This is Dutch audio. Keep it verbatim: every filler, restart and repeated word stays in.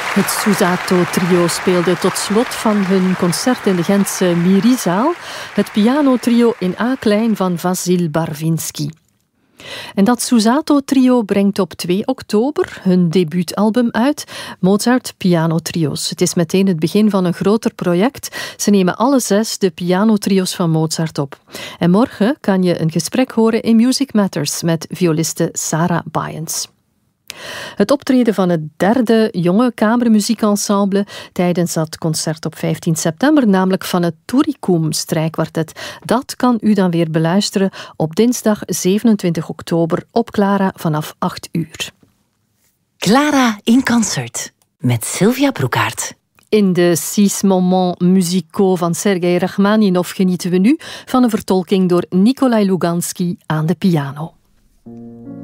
Het Susato-trio speelde tot slot van hun concert in de Gentse Mirizaal het pianotrio in A-klein van Vasil Barvinsky. En dat Susato-trio brengt op twee oktober hun debuutalbum uit, Mozart Pianotrio's. Het is meteen het begin van een groter project. Ze nemen alle zes de pianotrio's van Mozart op. En morgen kan je een gesprek horen in Music Matters met violiste Sarah Byens. Het optreden van het derde jonge kamermuziekensemble tijdens dat concert op vijftien september, namelijk van het Turicum strijkkwartet, dat kan u dan weer beluisteren op dinsdag zevenentwintig oktober op Clara vanaf acht uur. Clara in concert met Sylvia Broekaert. In de Six Moments Musicaux van Sergei Rachmaninov genieten we nu van een vertolking door Nikolai Lugansky aan de piano.